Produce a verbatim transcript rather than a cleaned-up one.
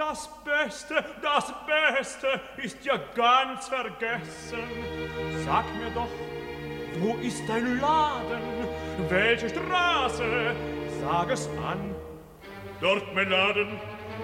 Das Beste, das Beste ist ja ganz vergessen. Sag mir doch, wo ist dein Laden? Welche Straße? Sag es an. Dort mein Laden.